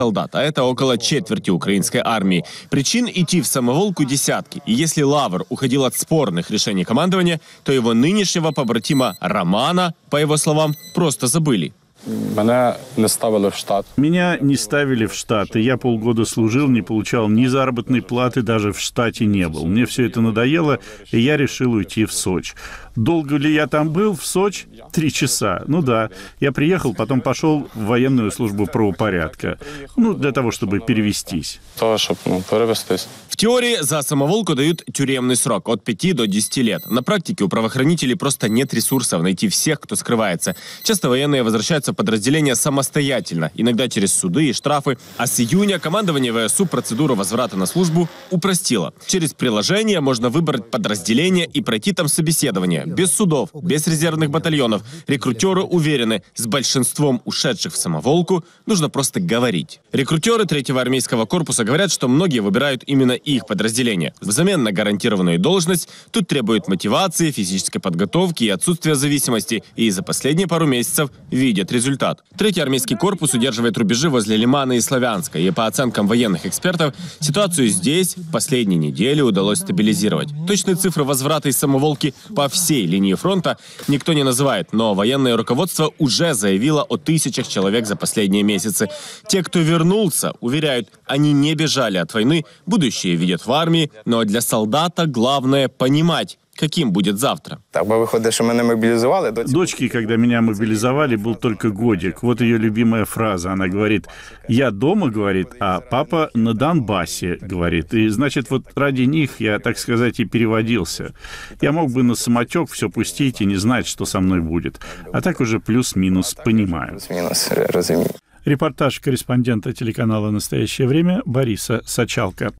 солдат, а это около четверти украинской армии. Причин идти в самоволку десятки. И если Лавр уходил от спорных решений командования, то его нынешнего побратима Романа, по его словам, просто забыли. Меня не ставили в штат. Меня не ставили в штат, и я полгода служил, не получал ни заработной платы, даже в штате не был. Мне все это надоело, и я решил уйти в Сочи. Долго ли я там был, в Сочи? 3 часа. Ну да. Я приехал, потом пошел в военную службу правопорядка. Для того, чтобы перевестись. То, чтобы перевестись. В теории за самоволку дают тюремный срок от 5 до 10 лет. На практике у правоохранителей просто нет ресурсов найти всех, кто скрывается. Часто военные возвращаются в подразделения самостоятельно, иногда через суды и штрафы. А с июня командование ВСУ процедуру возврата на службу упростило. Через приложение можно выбрать подразделение и пройти там собеседование. Без судов, без резервных батальонов. Рекрутеры уверены, с большинством ушедших в самоволку нужно просто говорить. Рекрутеры 3-го армейского корпуса говорят, что многие выбирают именно их подразделение. Взамен на гарантированную должность тут требуют мотивации, физической подготовки и отсутствия зависимости. И за последние пару месяцев видят результат. 3-й армейский корпус удерживает рубежи возле Лимана и Славянска. И по оценкам военных экспертов, ситуацию здесь в последние недели удалось стабилизировать. Точные цифры возврата из самоволки по всей линии фронта никто не называет, но военное руководство уже заявило о тысячах человек за последние месяцы. Те, кто вернулся, уверяют, они не бежали от войны, будущее видят в армии, но для солдата главное понимать, каким будет завтра. Так бы выходит, что меня мобилизовали. Дочке, когда меня мобилизовали, был только годик. Вот ее любимая фраза. Она говорит: «Я дома», говорит, а папа на Донбассе, говорит. И, значит, вот ради них я, так сказать, и переводился. Я мог бы на самотек все пустить и не знать, что со мной будет. А так уже плюс-минус понимаю. Плюс-минус, разумею. Репортаж корреспондента телеканала «Настоящее время» Бориса Сачалко.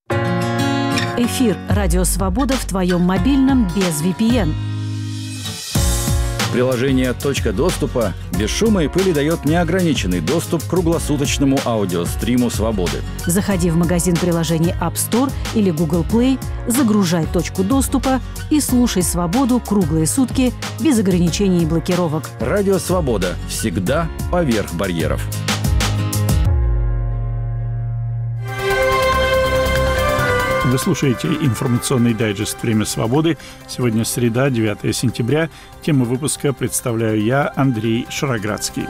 Эфир «Радио Свобода» в твоем мобильном без VPN. Приложение «Точка доступа» без шума и пыли дает неограниченный доступ к круглосуточному аудиостриму «Свободы». Заходи в магазин приложений App Store или Google Play, загружай «Точку доступа» и слушай «Свободу» круглые сутки без ограничений и блокировок. Радио «Свобода» всегда поверх барьеров. Вы слушаете информационный дайджест «Время свободы». Сегодня среда, 9 сентября. Тему выпуска представляю я, Андрей Шароградский.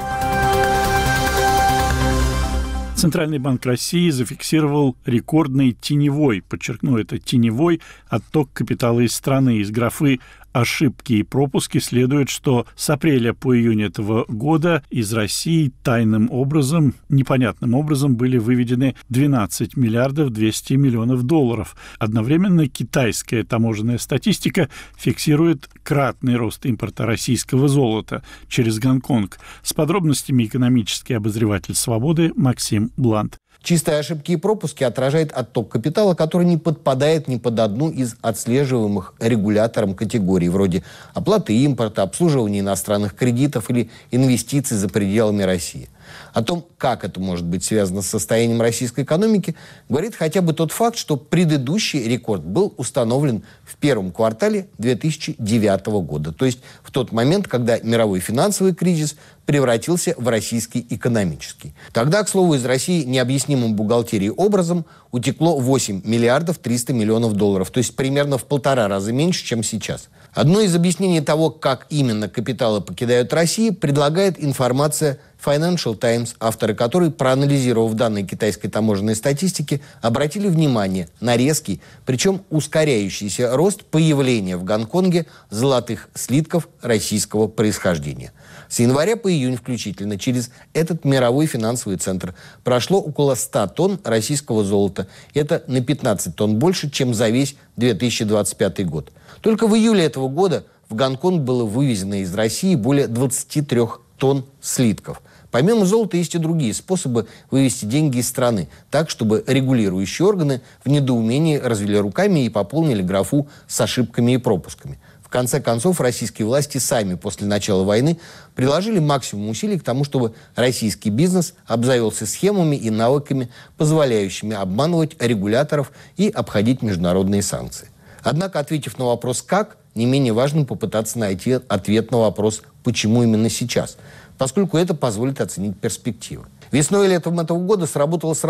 Центральный банк России зафиксировал рекордный теневой, подчеркну это, теневой отток капитала из страны. Из графы «Ошибки и пропуски» следует, что с апреля по июнь этого года из России тайным образом, непонятным образом были выведены 12 миллиардов 200 миллионов долларов. Одновременно китайская таможенная статистика фиксирует кратный рост импорта российского золота через Гонконг. С подробностями экономический обозреватель «Свободы» Максим Блант. Чистые ошибки и пропуски отражает отток капитала, который не подпадает ни под одну из отслеживаемых регулятором категорий, вроде оплаты импорта, обслуживания иностранных кредитов или инвестиций за пределами России. О том, как это может быть связано с состоянием российской экономики, говорит хотя бы тот факт, что предыдущий рекорд был установлен в первом квартале 2009 года, то есть в тот момент, когда мировой финансовый кризис превратился в российский экономический. Тогда, к слову, из России необъяснимым бухгалтерией образом утекло 8 миллиардов 300 миллионов долларов, то есть примерно в 1,5 раза меньше, чем сейчас. Одно из объяснений того, как именно капиталы покидают Россию, предлагает информация Financial Times, авторы которой, проанализировав данные китайской таможенной статистики, обратили внимание на резкий, причем ускоряющийся рост появления в Гонконге золотых слитков российского происхождения. С января по июнь включительно через этот мировой финансовый центр прошло около 100 тонн российского золота. Это на 15 тонн больше, чем за весь 2025 год. Только в июле этого года в Гонконг было вывезено из России более 23 тонн слитков. Помимо золота есть и другие способы вывести деньги из страны, так, чтобы регулирующие органы в недоумении развели руками и пополнили графу с ошибками и пропусками. В конце концов, российские власти сами после начала войны приложили максимум усилий к тому, чтобы российский бизнес обзавелся схемами и навыками, позволяющими обманывать регуляторов и обходить международные санкции. Однако, ответив на вопрос «как», не менее важно попытаться найти ответ на вопрос «почему именно сейчас?», поскольку это позволит оценить перспективы. Весной и летом этого года сработало сразу